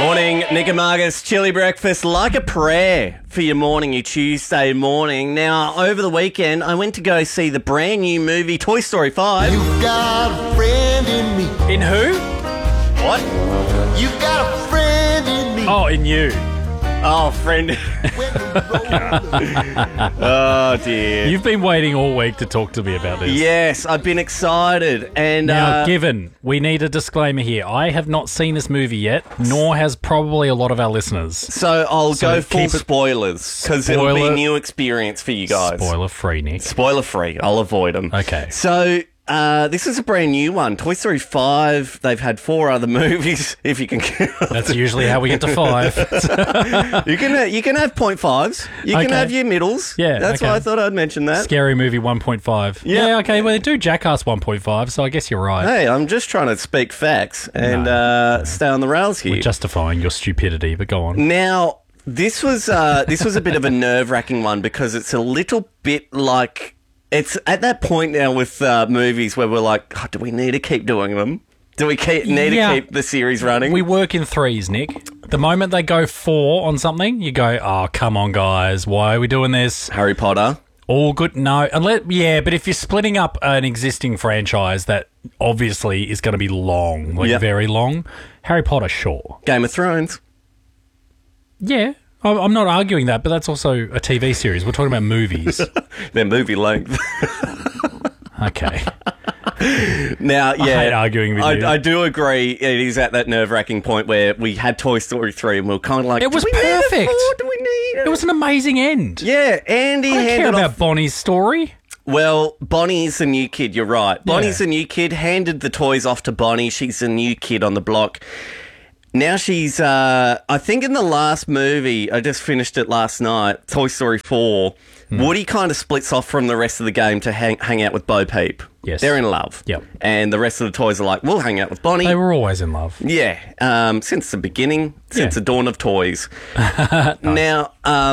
Morning, Nick and Marcus. Chili breakfast like a prayer for your morning, your Tuesday morning. Now, over the weekend, I went to go see the brand new movie Toy Story 5. You got a friend in me. In who? What? You got a friend in me. Oh, in you. Oh, friend. Oh, dear. You've been waiting all week to talk to me about this. Yes, I've been excited. And Now, given we need a disclaimer here, I have not seen this movie yet, nor has probably a lot of our listeners. so I'll go full keep it- spoilers because it'll be a new experience for you guys. Spoiler free, Nick. Spoiler free. I'll avoid them. Okay. So this is a brand new one. Toy Story 5. They've had 4 other movies, if you can count. That's usually how we get to 5. You can have 0.5s. You can Okay. have your middles. Yeah, That's okay. why I thought I'd mention that. Scary Movie 1.5. Yeah. Yeah, okay. Well, they do Jackass 1.5, so I guess you're right. Hey, I'm just trying to speak facts and stay on the rails here. Justifying your stupidity, but go on. Now, this was a bit of a nerve-wracking one because it's a little bit like... It's at that point now with movies where we're like, oh, do we need to keep doing them? Do we need to keep the series running? We work in threes, Nick. The moment they go 4 on something, you go, oh, come on, guys. Why are we doing this? Harry Potter. All good. No. But if you're splitting up an existing franchise that obviously is going to be long, very long, Harry Potter, sure. Game of Thrones. Yeah. I'm not arguing that, but that's also a TV series. We're talking about movies. They're movie length. Okay. Now, yeah. I hate arguing with you. I do agree it is at that nerve-wracking point where we had Toy Story 3 and we were kind of like... It was do we need perfect. a 4? Do we need It was an amazing end. Yeah, Andy I don't care handed about off... Bonnie's story. Well, Bonnie's the new kid, you're right. Bonnie's Yeah. the new kid, handed the toys off to Bonnie. She's the new kid on the block. Now she's, I think in the last movie, I just finished it last night, Toy Story 4, Woody kind of splits off from the rest of the game to hang out with Bo Peep. Yes. They're in love. Yep. And the rest of the toys are like, we'll hang out with Bonnie. They were always in love. Yeah, since the beginning, since Yeah. the dawn of toys. Now,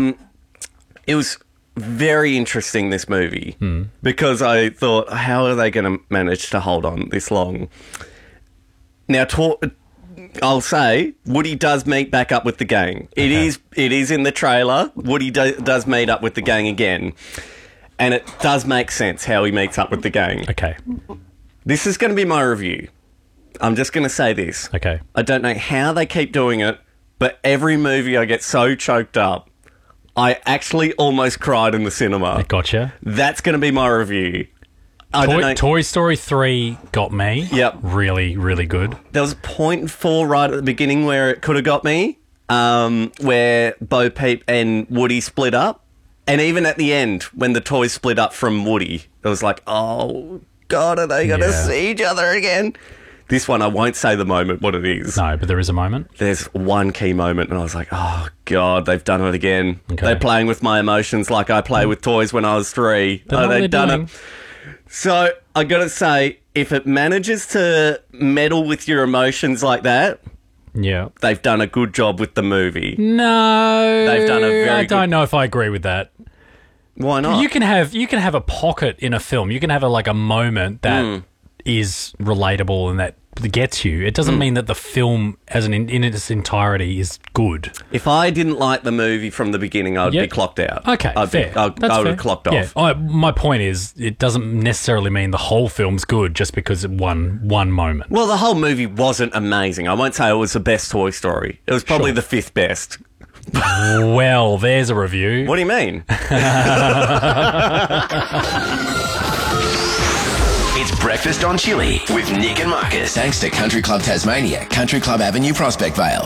it was very interesting, this movie, because I thought, how are they going to manage to hold on this long? Now, I'll say Woody does meet back up with the gang. It is in the trailer. Woody does meet up with the gang again. And it does make sense how he meets up with the gang. Okay. This is going to be my review. I'm just going to say this. Okay. I don't know how they keep doing it, but every movie I get so choked up, I actually almost cried in the cinema. Gotcha. That's going to be my review. I don't know. Toy Story 3 got me. Yep. Really, really good. There was a point and 4 right at the beginning where it could have got me, where Bo Peep and Woody split up. And even at the end, when the toys split up from Woody, it was like, oh, God, are they going to see each other again? This one, I won't say the moment what it is. No, but there is a moment. There's one key moment, and I was like, oh, God, they've done it again. Okay. They're playing with my emotions like I play with toys when I was 3. They know what they're They've done doing. it. So, I got to say, if it manages to meddle with your emotions like that, Yeah. they've done a good job with the movie. No. They've done a very I good- don't know if I agree with that. Why not? You can have a pocket in a film. You can have a moment that is relatable and that gets you. It doesn't mean that the film as in its entirety is good. If I didn't like the movie from the beginning, I'd be clocked out. Okay, fair. I That's would fair. have clocked off. Yeah. My point is, it doesn't necessarily mean the whole film's good just because it one moment. Well, the whole movie wasn't amazing. I won't say it was the best Toy Story. It was probably the 5th best. Well, there's a review. What do you mean? It's Breakfast on Chili with Nick and Marcus. Thanks to Country Club Tasmania, Country Club Avenue, Prospect Vale.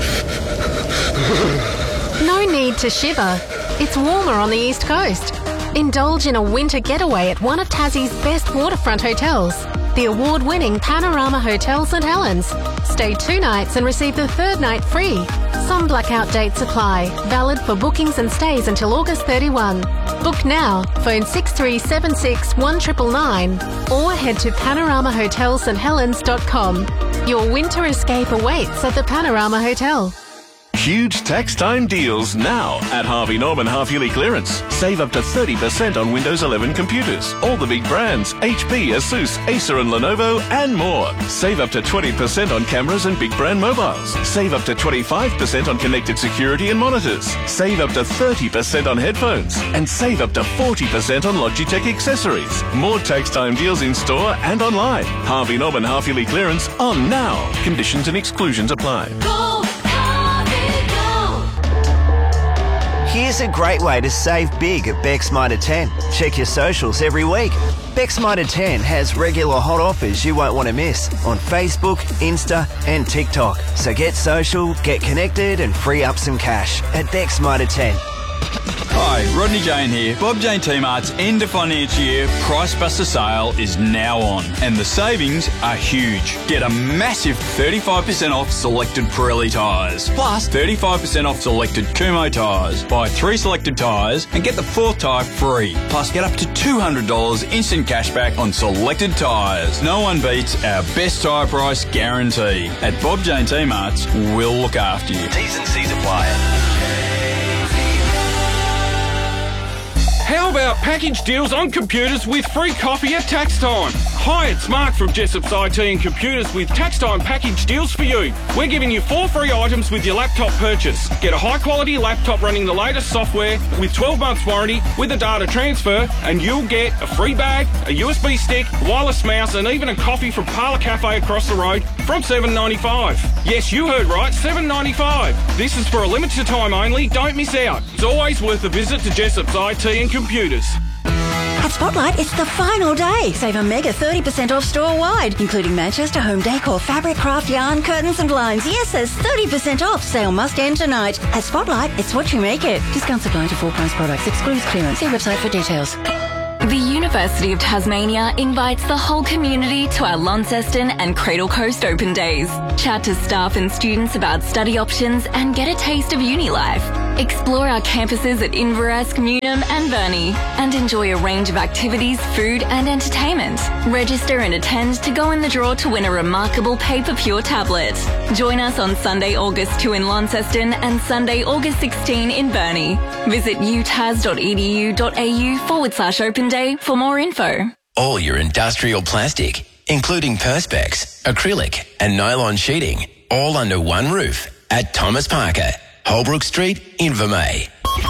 No need to shiver. It's warmer on the East Coast. Indulge in a winter getaway at one of Tassie's best waterfront hotels, the award-winning Panorama Hotel St Helens. Stay 2 nights and receive the 3rd night free. Some blackout dates apply. Valid for bookings and stays until August 31. Book now. Phone 6376 1999 or head to panoramahotelssthelens.com. Your winter escape awaits at the Panorama Hotel. Huge tax time deals now at Harvey Norman half-yearly clearance. Save up to 30% on Windows 11 computers. All the big brands, HP, Asus, Acer and Lenovo and more. Save up to 20% on cameras and big brand mobiles. Save up to 25% on connected security and monitors. Save up to 30% on headphones. And save up to 40% on Logitech accessories. More tax time deals in store and online. Harvey Norman half-yearly clearance on now. Conditions and exclusions apply. Here's a great way to save big at Beck's Mitre 10. Check your socials every week. Beck's Mitre 10 has regular hot offers you won't want to miss on Facebook, Insta and TikTok. So get social, get connected and free up some cash at Beck's Mitre 10. Hi, Rodney Jane here. Bob Jane T-Mart's end of financial year Price Buster sale is now on and the savings are huge. Get a massive 35% off selected Pirelli tyres, plus 35% off selected Kumho tyres. Buy 3 selected tyres and get the 4th tyre free, plus get up to $200 instant cashback on selected tyres. No one beats our best tyre price guarantee. At Bob Jane T-Mart's, we'll look after you. T's and C's apply. How about package deals on computers with free coffee at tax time? Hi, it's Mark from Jessop's IT and Computers with tax time package deals for you. We're giving you 4 free items with your laptop purchase. Get a high quality laptop running the latest software with 12 months warranty with a data transfer, and you'll get a free bag, a USB stick, wireless mouse and even a coffee from Parlour Cafe across the road from $7.95. Yes, you heard right, $7.95. This is for a limited time only, don't miss out. It's always worth a visit to Jessop's IT and Computers. At Spotlight, it's the final day. Save a mega 30% off store-wide, including Manchester home decor, fabric, craft, yarn, curtains and blinds. Yes, there's 30% off. Sale must end tonight. At Spotlight, it's what you make it. Discounts apply to full price products. Excludes clearance. See website for details. The University of Tasmania invites the whole community to our Launceston and Cradle Coast Open Days. Chat to staff and students about study options and get a taste of uni life. Explore our campuses at Inverasc, Newnham and Burnie and enjoy a range of activities, food and entertainment. Register and attend to go in the draw to win a remarkable Paper Pure tablet. Join us on Sunday, August 2 in Launceston and Sunday, August 16 in Burnie. Visit utas.edu.au/Open Day for more info. All your industrial plastic, including Perspex, acrylic and nylon sheeting, all under one roof at Thomas Parker, Holbrook Street, Invermay.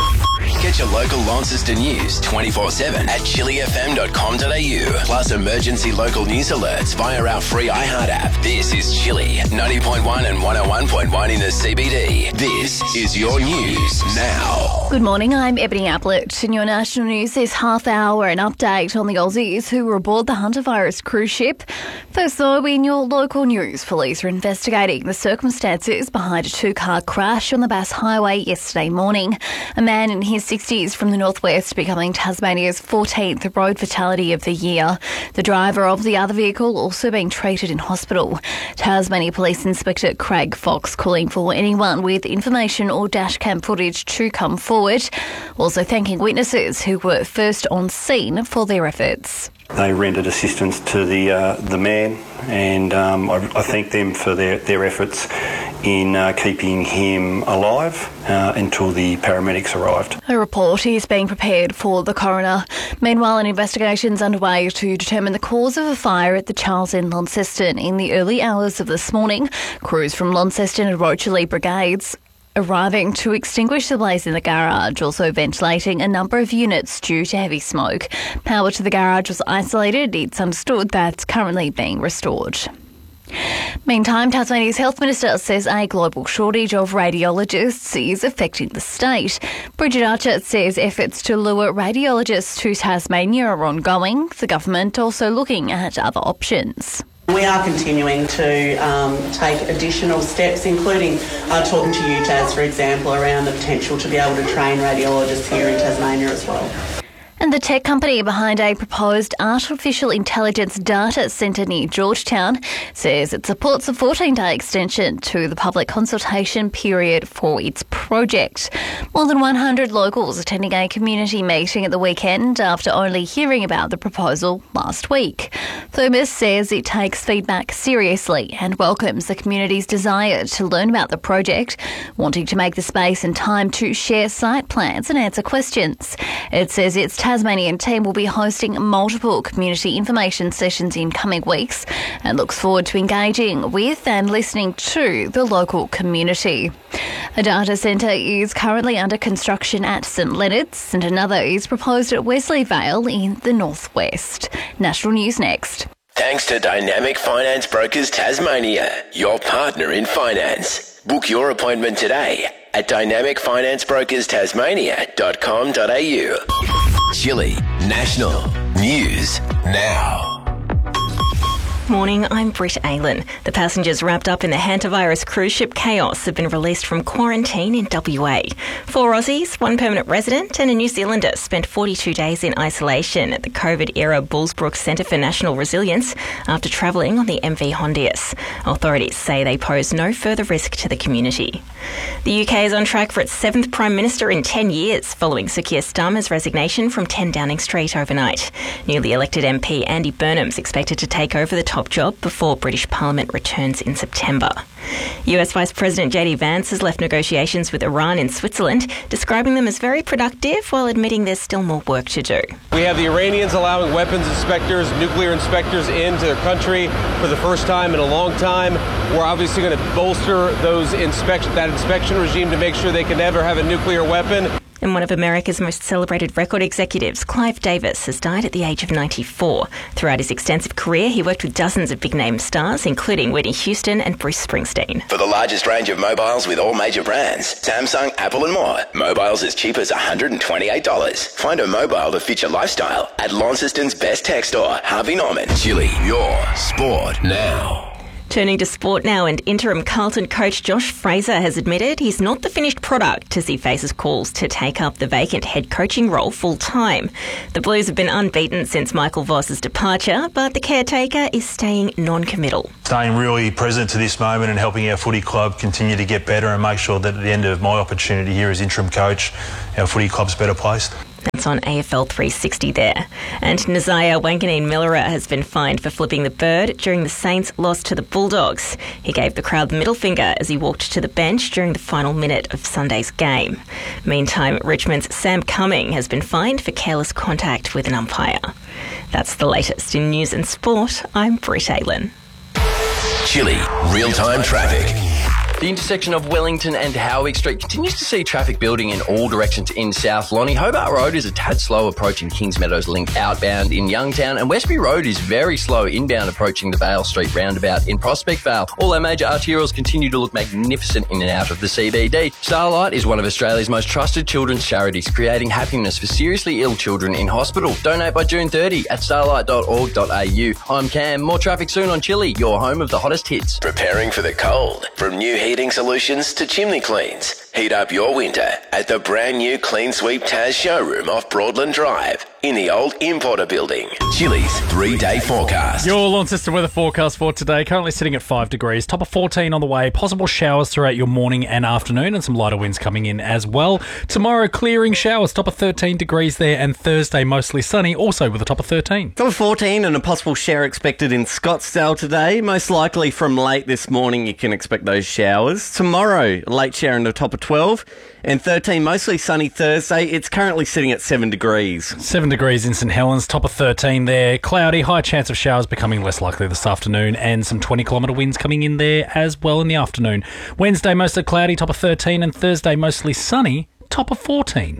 Get your local Launceston news 24/7 at chillyfm.com.au. Plus emergency local news alerts via our free iHeart app. This is Chilly 90.1 and 101.1 in the CBD. This is your news now. Good morning, I'm Ebony Ablett. In your national news this half hour, an update on the Aussies who were aboard the Huntervirus cruise ship. First though, in your local news, police are investigating the circumstances behind a 2-car crash on the Bass Highway yesterday morning. A man in his 60s from the northwest becoming Tasmania's 14th road fatality of the year. The driver of the other vehicle also being treated in hospital. Tasmania Police Inspector Craig Fox calling for anyone with information or dashcam footage to come forward. Also thanking witnesses who were first on scene for their efforts. They rendered assistance to the man, and I thank them for their efforts in keeping him alive until the paramedics arrived. A report is being prepared for the coroner. Meanwhile, an investigation is underway to determine the cause of a fire at the Charles in Launceston in the early hours of this morning. Crews from Launceston and Rocherley brigades arriving to extinguish the blaze in the garage, also ventilating a number of units due to heavy smoke. Power to the garage was isolated. It's understood that's currently being restored. Meantime, Tasmania's Health Minister says a global shortage of radiologists is affecting the state. Bridget Archer says efforts to lure radiologists to Tasmania are ongoing. The government also looking at other options. We are continuing to take additional steps, including talking to UTAS, for example, around the potential to be able to train radiologists here in Tasmania as well. And the tech company behind a proposed artificial intelligence data centre near Georgetown says it supports a 14-day extension to the public consultation period for its project. More than 100 locals attending a community meeting at the weekend after only hearing about the proposal last week. Thermos says it takes feedback seriously and welcomes the community's desire to learn about the project, wanting to make the space and time to share site plans and answer questions. It says its Tasmanian team will be hosting multiple community information sessions in coming weeks and looks forward to engaging with and listening to the local community. A data centre is currently under construction at St Leonard's and another is proposed at Wesley Vale in the northwest. National News next. Thanks to Dynamic Finance Brokers Tasmania, your partner in finance. Book your appointment today at dynamicfinanceBrokersTasmania.com.au. Chile National News Now. Morning, I'm Britt Aylan. The passengers wrapped up in the hantavirus cruise ship Chaos have been released from quarantine in WA. 4 Aussies, 1 permanent resident and a New Zealander spent 42 days in isolation at the COVID-era Bullsbrook Centre for National Resilience after travelling on the MV Hondius. Authorities say they pose no further risk to the community. The UK is on track for its 7th Prime Minister in 10 years, following Sir Keir Starmer's resignation from 10 Downing Street overnight. Newly elected MP Andy Burnham's expected to take over the top job before British Parliament returns in September. US Vice President JD Vance has left negotiations with Iran in Switzerland, describing them as very productive while admitting there's still more work to do. We have the Iranians allowing weapons inspectors, nuclear inspectors into their country for the first time in a long time. We're obviously going to bolster that inspection regime to make sure they can never have a nuclear weapon. And one of America's most celebrated record executives, Clive Davis, has died at the age of 94. Throughout his extensive career, he worked with dozens of big-name stars, including Whitney Houston and Bruce Springsteen. For the largest range of mobiles with all major brands, Samsung, Apple and more. Mobiles as cheap as $128. Find a mobile to fit your lifestyle at Launceston's best tech store, Harvey Norman. Chile, your sport now. Turning to sport now, and interim Carlton coach Josh Fraser has admitted he's not the finished product as he faces calls to take up the vacant head coaching role full-time. The Blues have been unbeaten since Michael Voss's departure, but the caretaker is staying non-committal. Staying really present to this moment and helping our footy club continue to get better and make sure that at the end of my opportunity here as interim coach, our footy club's better placed. That's on AFL 360 there. And Nazaya Wanganeen-Millera has been fined for flipping the bird during the Saints' loss to the Bulldogs. He gave the crowd the middle finger as he walked to the bench during the final minute of Sunday's game. Meantime, Richmond's Sam Cumming has been fined for careless contact with an umpire. That's the latest in news and sport. I'm Britt Aylan. Chile real-time traffic. The intersection of Wellington and Howick Street continues to see traffic building in all directions in South Lonnie. Hobart Road is a tad slow approaching Kings Meadows Link outbound in Youngtown, and Westbury Road is very slow inbound approaching the Vale Street roundabout in Prospect Vale. All our major arterials continue to look magnificent in and out of the CBD. Starlight is one of Australia's most trusted children's charities, creating happiness for seriously ill children in hospital. Donate by June 30 at starlight.org.au. I'm Cam. More traffic soon on Chile, your home of the hottest hits. Preparing for the cold. From new heating solutions to chimney cleans. Heat up your winter at the brand new Clean Sweep Taz showroom off Broadland Drive in the old Importer building. Chile's 3-day forecast. Your Launceston weather forecast for today, currently sitting at 5 degrees, top of 14 on the way, possible showers throughout your morning and afternoon and some lighter winds coming in as well. Tomorrow, clearing showers, top of 13 degrees there, and Thursday mostly sunny, also with a top of 13. Top of 14 and a possible shower expected in Scottsdale today. Most likely from late this morning you can expect those showers. Tomorrow, late shower in the top of 12 and 13, mostly sunny Thursday. It's currently sitting at 7 degrees. 7 degrees in St Helens, top of 13 there. Cloudy, high chance of showers becoming less likely this afternoon, and some 20-kilometre winds coming in there as well in the afternoon. Wednesday, mostly cloudy, top of 13, and Thursday, mostly sunny, top of 14.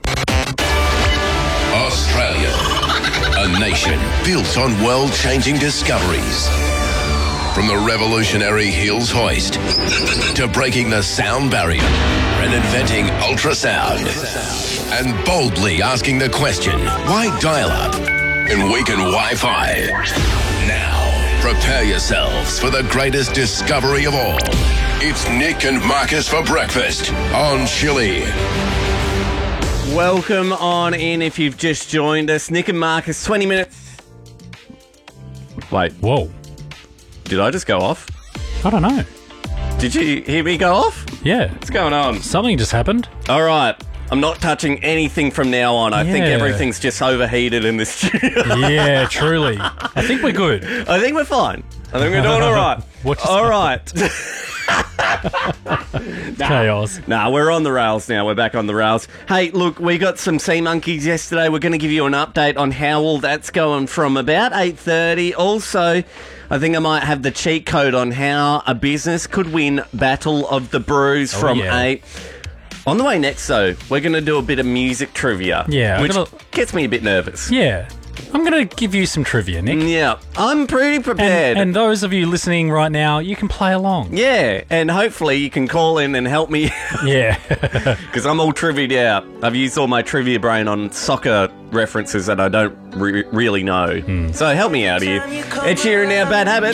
Australia, a nation built on world-changing discoveries. From the revolutionary Hills hoist to breaking the sound barrier and inventing ultrasound and boldly asking the question, why dial-up and weaken Wi-Fi? Now, prepare yourselves for the greatest discovery of all. It's Nick and Marcus for breakfast on Chile. Welcome on in if you've just joined us. Nick and Marcus, 20 minutes. Wait. Whoa. Did I just go off? I don't know. Did you hear me go off? Yeah. What's going on? Something just happened. All right. I'm not touching anything from now on. I think everything's just overheated in this studio. Yeah, truly. I think we're good. I think we're fine. I think we're doing all right. All right. Chaos. Nah, we're on the rails now. We're back on the rails. Hey, look, we got some sea monkeys yesterday. We're going to give you an update on how all that's going from about 8:30. Also, I think I might have the cheat code on how a business could win Battle of the Brews from 8. On the way next, though, we're going to do a bit of music trivia. Yeah. Which gets me a bit nervous. Yeah. I'm going to give you some trivia, Nick. Yeah. I'm pretty prepared. And those of you listening right now, you can play along. Yeah. And hopefully you can call in and help me. Yeah. Because I'm all trivia'd out. I've used all my trivia brain on soccer references that I don't really know. So help me out here. Ed Sheeran now, Bad Habits.